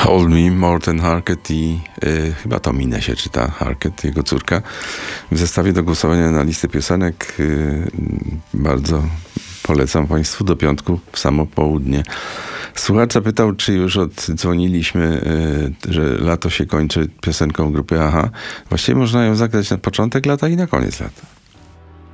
Hold Me, Morten Harket i chyba to Minę się czyta, Harket, jego córka, w zestawie do głosowania na listę piosenek. Bardzo polecam Państwu do piątku w samo południe. Słuchacz zapytał, czy już oddzwoniliśmy, że lato się kończy piosenką grupy AHA. Właściwie można ją zagrać na początek lata i na koniec lata.